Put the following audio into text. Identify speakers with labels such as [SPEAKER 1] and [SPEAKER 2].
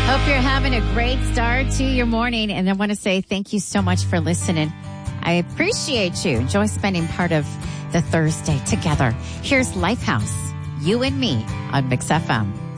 [SPEAKER 1] Hope you're having a great start to your morning. And I want to say thank you so much for listening. I appreciate you. Enjoy spending part of the Thursday together. Here's Lifehouse, You and Me on Mix FM.